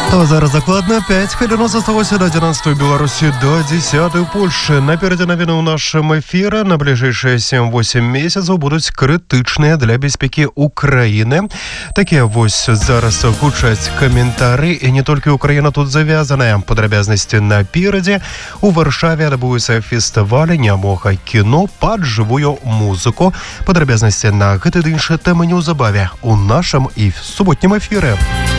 А зараз докладно 5 хвилин засталося до 11 Беларуси, до 10 Польши. Напереди новины у нашем эфире на ближайшие 7-8 месяцев будут критичные для безпеки України. Такі ось зараз гучать коментарі, і не тільки Україна тут зав'язана. Подробязности напереди. У Варшаві відбудеться фестиваль нямога кіно під живую музику. Подробязности на гэты іншыя теми неўзабаве у нашем і суботнім ефірі.